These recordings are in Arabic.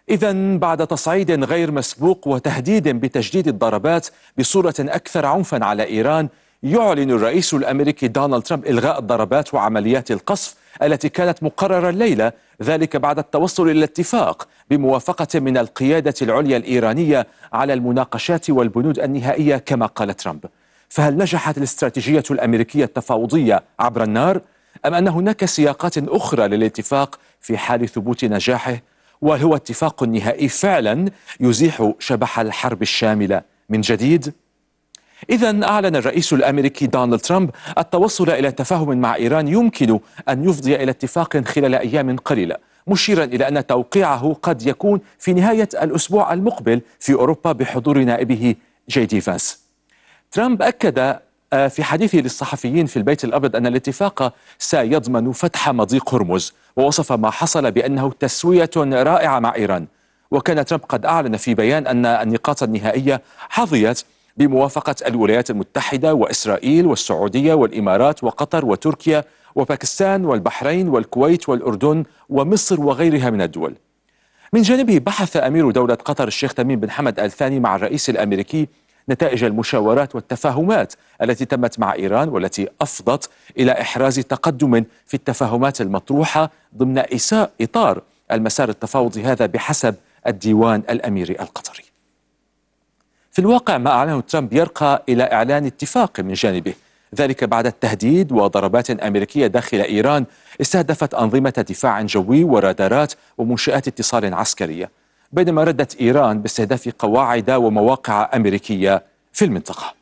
إذن بعد تصعيد غير مسبوق وتهديد بتجديد الضربات بصورة أكثر عنفا على إيران، يعلن الرئيس الأمريكي دونالد ترامب إلغاء الضربات وعمليات القصف التي كانت مقررة الليلة، ذلك بعد التوصل إلى اتفاق بموافقة من القيادة العليا الإيرانية على المناقشات والبنود النهائية كما قال ترامب. فهل نجحت الاستراتيجية الأمريكية التفاوضية عبر النار؟ أم أن هناك سياقات أخرى للاتفاق في حال ثبوت نجاحه؟ وهل هو اتفاق نهائي فعلا يزيح شبح الحرب الشاملة من جديد؟ إذن أعلن الرئيس الأمريكي دونالد ترامب التوصل إلى تفاهم مع إيران يمكن أن يفضي إلى اتفاق خلال أيام قليلة، مشيرا إلى أن توقيعه قد يكون في نهاية الأسبوع المقبل في أوروبا بحضور نائبه جي دي فانس. ترامب أكد في حديثه للصحفيين في البيت الأبيض أن الاتفاق سيضمن فتح مضيق هرمز، ووصف ما حصل بأنه تسوية رائعة مع إيران. وكان ترامب قد أعلن في بيان أن النقاط النهائية حظيت بموافقة الولايات المتحدة وإسرائيل والسعودية والإمارات وقطر وتركيا وباكستان والبحرين والكويت والأردن ومصر وغيرها من الدول. من جانبه بحث أمير دولة قطر الشيخ تميم بن حمد آل ثاني مع الرئيس الأمريكي نتائج المشاورات والتفاهمات التي تمت مع إيران، والتي أفضت إلى إحراز تقدم في التفاهمات المطروحة ضمن إطار المسار التفاوضي هذا بحسب الديوان الأميري القطري. في الواقع ما أعلنه ترامب يرقى إلى إعلان اتفاق من جانبه، ذلك بعد التهديد وضربات أمريكية داخل إيران استهدفت أنظمة دفاع جوي ورادارات ومنشآت اتصال عسكرية، بينما ردت إيران باستهداف قواعد ومواقع أمريكية في المنطقة.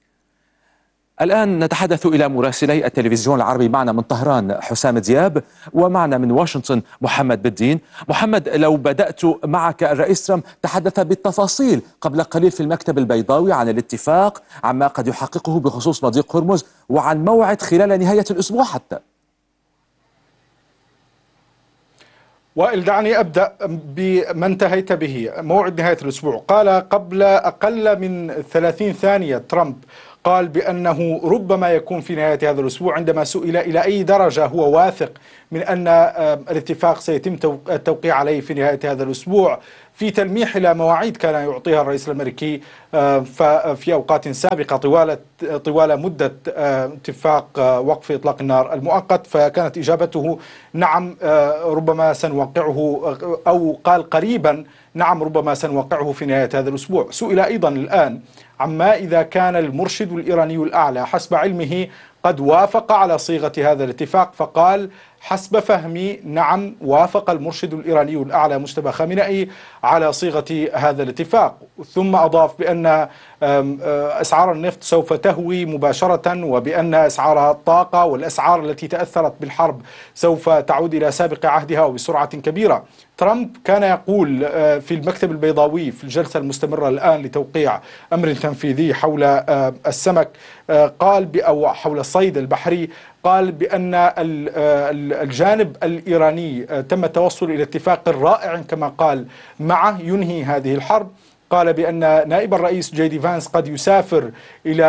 الآن نتحدث إلى مراسلي التلفزيون العربي، معنا من طهران حسام دياب ومعنا من واشنطن محمد بالدين. محمد، لو بدأت معك، الرئيس ترامب تحدث بالتفاصيل قبل قليل في المكتب البيضاوي عن الاتفاق، عما قد يحققه بخصوص مضيق هرمز، وعن موعد خلال نهاية الأسبوع حتى. وائل، دعني أبدأ بما انتهيت به، موعد نهاية الأسبوع. قال قبل أقل من 30 ثانية ترامب قال بأنه ربما يكون في نهاية هذا الأسبوع، عندما سئل إلى أي درجة هو واثق من أن الاتفاق سيتم التوقيع عليه في نهاية هذا الأسبوع، في تلميح إلى مواعيد كان يعطيها الرئيس الأمريكي في أوقات سابقة طوال مدة اتفاق وقف إطلاق النار المؤقت. فكانت إجابته نعم ربما سنوقعه، أو قال قريبا نعم ربما سنوقعه في نهاية هذا الأسبوع. سئل أيضا الآن عما إذا كان المرشد الإيراني الأعلى حسب علمه قد وافق على صيغة هذا الاتفاق، فقال حسب فهمي نعم وافق المرشد الإيراني الأعلى مجتبى خامنئي على صيغة هذا الاتفاق. ثم أضاف بأن أسعار النفط سوف تهوي مباشرة، وبأن أسعار الطاقة والأسعار التي تأثرت بالحرب سوف تعود إلى سابق عهدها وبسرعة كبيرة. ترامب كان يقول في المكتب البيضاوي في الجلسة المستمرة الآن لتوقيع أمر تنفيذي حول السمك، قال أو حول الصيد البحري، قال بأن الجانب الإيراني تم التوصل إلى اتفاق رائع كما قال معه ينهي هذه الحرب. قال بأن نائب الرئيس جي دي فانس قد يسافر إلى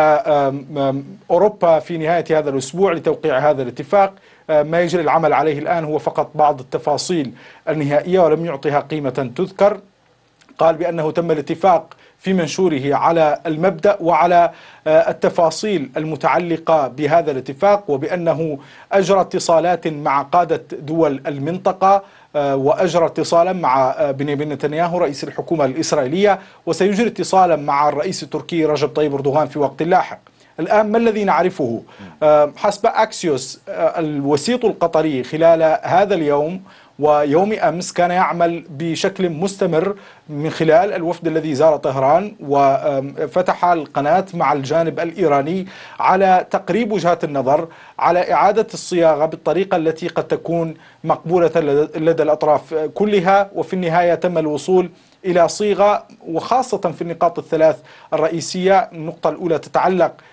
أوروبا في نهاية هذا الأسبوع لتوقيع هذا الاتفاق. ما يجري العمل عليه الآن هو فقط بعض التفاصيل النهائية ولم يعطيها قيمة تذكر. قال بأنه تم الاتفاق في منشوره على المبدأ وعلى التفاصيل المتعلقة بهذا الاتفاق، وبأنه أجرى اتصالات مع قادة دول المنطقة وأجرى اتصالا مع بنيامين نتنياهو رئيس الحكومة الإسرائيلية، وسيجري اتصالا مع الرئيس التركي رجب طيب أردوغان في وقت لاحق. الآن ما الذي نعرفه؟ حسب أكسيوس الوسيط القطري خلال هذا اليوم ويوم أمس كان يعمل بشكل مستمر من خلال الوفد الذي زار طهران، وفتح القناة مع الجانب الإيراني على تقريب وجهات النظر، على إعادة الصياغة بالطريقة التي قد تكون مقبولة لدى الأطراف كلها. وفي النهاية تم الوصول إلى صيغة، وخاصة في النقاط الثلاث الرئيسية. النقطة الأولى تتعلق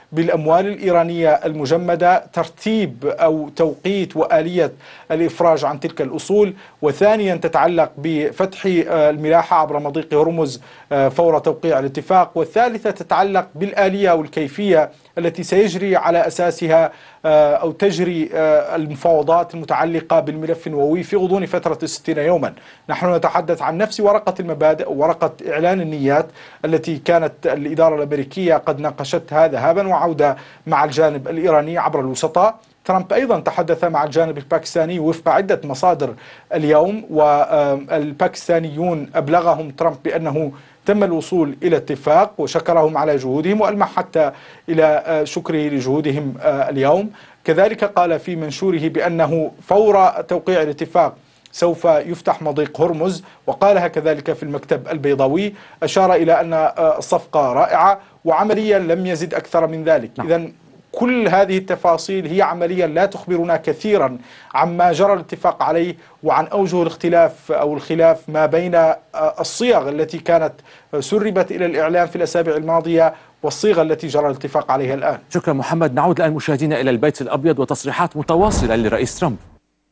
بالأموال الإيرانية المجمدة، ترتيب أو توقيت وآلية الإفراج عن تلك الأصول، وثانيا تتعلق بفتح الملاحة عبر مضيق هرمز فور توقيع الاتفاق، والثالثة تتعلق بالآلية والكيفية التي سيجري على أساسها أو تجري المفاوضات المتعلقة بالملف النووي في غضون فترة 60 يوما. نحن نتحدث عن نفس ورقة المبادئ وورقة إعلان النيات التي كانت الإدارة الأمريكية قد ناقشتها ذهابا وعودة مع الجانب الإيراني عبر الوسطاء. ترامب أيضا تحدث مع الجانب الباكستاني وفق عدة مصادر اليوم، والباكستانيون أبلغهم ترامب بأنه تم الوصول إلى اتفاق وشكرهم على جهودهم، وألمح حتى إلى شكره لجهودهم اليوم. كذلك قال في منشوره بأنه فور توقيع الاتفاق سوف يفتح مضيق هرمز، وقالها كذلك في المكتب البيضاوي. أشار إلى أن الصفقة رائعة وعمليا لم يزد أكثر من ذلك. إذن كل هذه التفاصيل هي عمليا لا تخبرنا كثيرا عما جرى الاتفاق عليه وعن أوجه الاختلاف أو الخلاف ما بين الصيغ التي كانت سربت إلى الإعلام في الأسابيع الماضية والصيغة التي جرى الاتفاق عليها الآن. شكرا محمد. نعود الآن مشاهدينا إلى البيت الأبيض وتصريحات متواصلة للرئيس ترامب.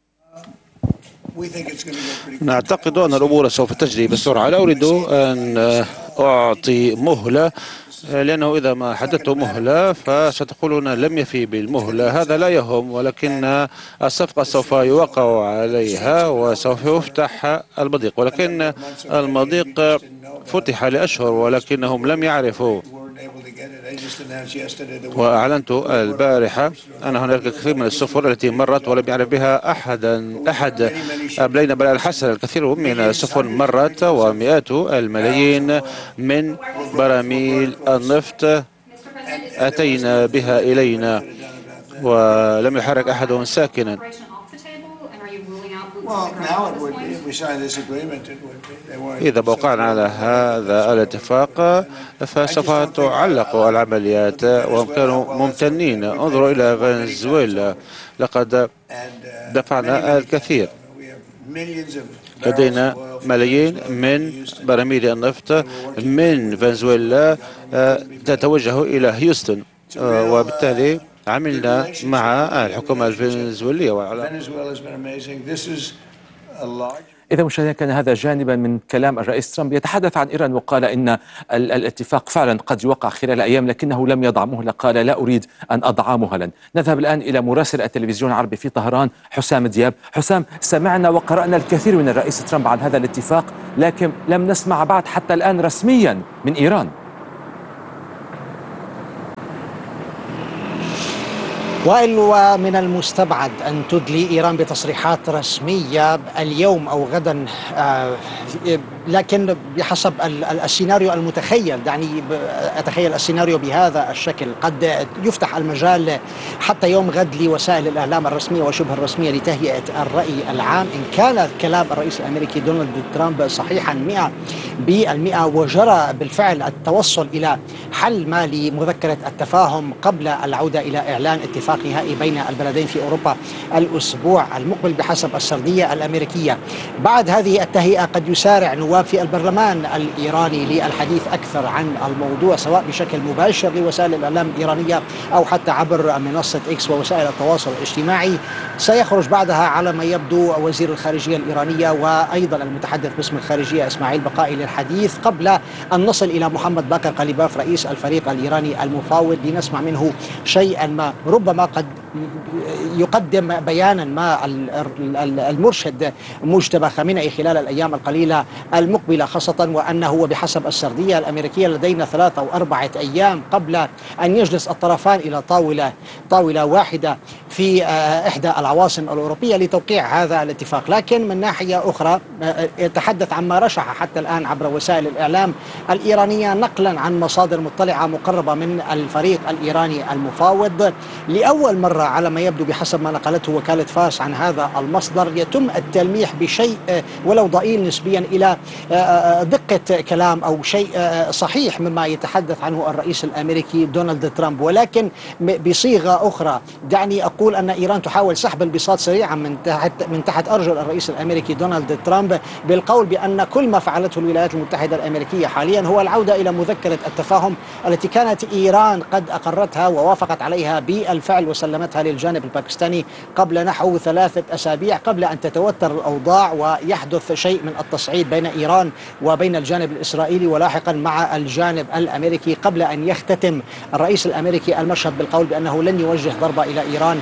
نعتقد أن الأمور سوف تجري بسرعة. لا أريد أن أعطي مهلة، لأنه إذا ما حددت مهلة فستقولون لم يفي بالمهلة. هذا لا يهم، ولكن الصفقة سوف يوقع عليها وسوف يفتح المضيق، ولكن المضيق فتح لأشهر ولكنهم لم يعرفوا. وأعلنت البارحة أن هناك كثير من السفن التي مرت ولم يعرف بها أحد. أبلينا بلاء الحسن، الكثير من السفن مرت ومئات الملايين من براميل النفط أتينا بها إلينا ولم يحرك أحد ساكنا. إذا وقعنا على هذا الاتفاق فسوف تعلق العمليات، وهم كانوا ممتنين. انظروا إلى فنزويلا، لقد دفعنا الكثير. لدينا ملايين من براميل النفط من فنزويلا تتوجه إلى هيوستن، وبالتالي عملنا مع الحكومة الفنزويلية. إذا مشاهدينا، كان هذا جانبا من كلام الرئيس ترامب يتحدث عن إيران، وقال إن الاتفاق فعلا قد يوقع خلال أيام لكنه لم يضع مهلة. قال لا أريد أن أضع مهلا. نذهب الآن إلى مراسل التلفزيون العربي في طهران حسام دياب. حسام، سمعنا وقرأنا الكثير من الرئيس ترامب عن هذا الاتفاق، لكن لم نسمع بعد حتى الآن رسميا من إيران. ومن المستبعد أن تدلي إيران بتصريحات رسمية اليوم أو غدا، لكن بحسب السيناريو المتخيل، دعني أتخيل السيناريو بهذا الشكل: قد يفتح المجال حتى يوم غد لوسائل الإعلام الرسمية وشبه الرسمية لتهيئة الرأي العام إن كان كلام الرئيس الأمريكي دونالد ترامب صحيحا 100%، وجرى بالفعل التوصل إلى حل ما لمذكرة التفاهم قبل العودة إلى إعلان اتفاق نهائي بين البلدين في أوروبا الأسبوع المقبل بحسب السردية الأمريكية. بعد هذه التهيئة قد يسارع نواب في البرلمان الإيراني للحديث أكثر عن الموضوع، سواء بشكل مباشر لوسائل الإعلام الإيرانية أو حتى عبر منصة إكس ووسائل التواصل الاجتماعي. سيخرج بعدها على ما يبدو وزير الخارجية الإيرانية وأيضا المتحدث باسم الخارجية إسماعيل بقائي للحديث، قبل أن نصل إلى محمد باقر قليباف رئيس الفريق الإيراني المفاوض لنسمع منه شيئا ما. ربما قد يقدم بيانا ما المرشد مجتبى خامنئي خلال الأيام القليلة المقبلة، خاصة وأنه وبحسب السردية الأمريكية لدينا 3 أو 4 أيام قبل أن يجلس الطرفان إلى طاولة واحدة في إحدى العواصم الأوروبية لتوقيع هذا الاتفاق. لكن من ناحية أخرى يتحدث عما رشح حتى الآن عبر وسائل الإعلام الإيرانية نقلا عن مصادر مطلعة مقربة من الفريق الإيراني المفاوض. لأول مرة مرة على ما يبدو بحسب ما نقلته وكالة فاس عن هذا المصدر يتم التلميح بشيء ولو ضئيل نسبيا إلى دقة كلام أو شيء صحيح مما يتحدث عنه الرئيس الأمريكي دونالد ترامب، ولكن بصيغة أخرى. دعني أقول أن إيران تحاول سحب البساط سريعا من تحت أرجل الرئيس الأمريكي دونالد ترامب بالقول بأن كل ما فعلته الولايات المتحدة الأمريكية حاليا هو العودة إلى مذكرة التفاهم التي كانت إيران قد أقرتها ووافقت عليها بالفعل وسلمتها للجانب الباكستاني قبل نحو 3 أسابيع، قبل أن تتوتر الأوضاع ويحدث شيء من التصعيد بين إيران وبين الجانب الإسرائيلي ولاحقا مع الجانب الأمريكي، قبل أن يختتم الرئيس الأمريكي المشهد بالقول بأنه لن يوجه ضربة إلى إيران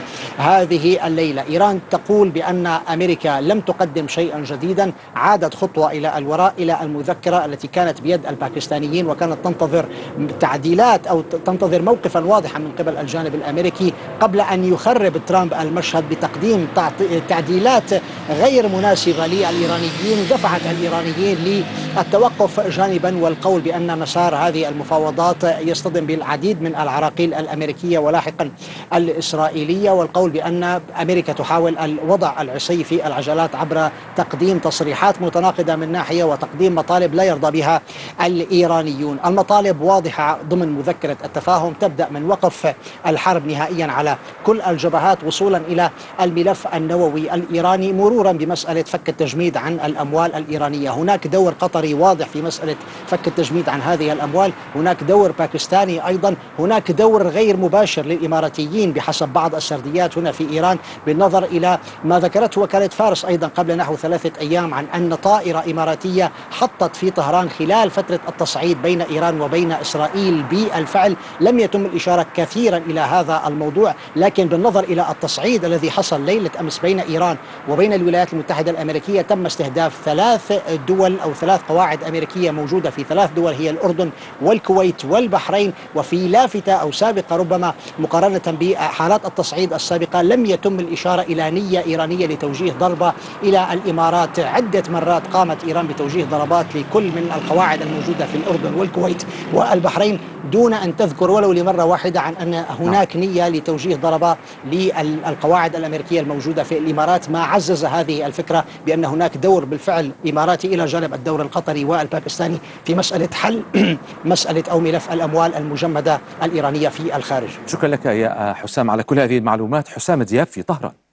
هذه الليلة. إيران تقول بأن أمريكا لم تقدم شيئا جديدا، عادت خطوة إلى الوراء إلى المذكرة التي كانت بيد الباكستانيين وكانت تنتظر تعديلات أو تنتظر موقفا واضحا من قبل الجانب الأمريكي قبل أن يخرب ترامب المشهد بتقديم تعديلات غير مناسبة للإيرانيين دفعت الإيرانيين للتوقف جانبا والقول بأن مسار هذه المفاوضات يصطدم بالعديد من العراقيل الأمريكية ولاحقا الإسرائيلية، والقول بأن أمريكا تحاول الوضع العصي في العجلات عبر تقديم تصريحات متناقضة من ناحية وتقديم مطالب لا يرضى بها الإيرانيون. المطالب واضحة ضمن مذكرة التفاهم، تبدأ من وقف الحرب نهائيا على كل الجبهات وصولا إلى الملف النووي الإيراني، مرورا بمسألة فك التجميد عن الأموال الإيرانية. هناك دور قطري واضح في مسألة فك التجميد عن هذه الأموال، هناك دور باكستاني أيضا، هناك دور غير مباشر للإماراتيين بحسب بعض السرديات هنا في إيران، بالنظر إلى ما ذكرته وكالة فارس أيضا قبل نحو 3 أيام عن أن طائرة إماراتية حطت في طهران خلال فترة التصعيد بين إيران وبين إسرائيل بالفعل. لم يتم الإشارة كثيرا إلى هذا الموضوع، لكن بالنظر إلى التصعيد الذي حصل ليلة أمس بين إيران وبين الولايات المتحدة الأمريكية تم استهداف 3 دول أو 3 قواعد أمريكية موجودة في 3 دول هي الأردن والكويت والبحرين. وفي لافتة أو سابقة ربما مقارنة بحالات التصعيد السابقة لم يتم الإشارة إلى نية إيرانية لتوجيه ضربة إلى الإمارات. عدة مرات قامت إيران بتوجيه ضربات لكل من القواعد الموجودة في الأردن والكويت والبحرين دون أن تذكر ولو لمرة واحدة عن أن هناك نية لتوجيه ضربة للقواعد الأمريكية الموجودة في الإمارات، ما عزز هذه الفكرة بأن هناك دور بالفعل إماراتي إلى جانب الدور القطري والباكستاني في مسألة حل مسألة أو ملف الأموال المجمدة الإيرانية في الخارج. شكرا لك يا حسام على كل هذه المعلومات. حسام دياب في طهران.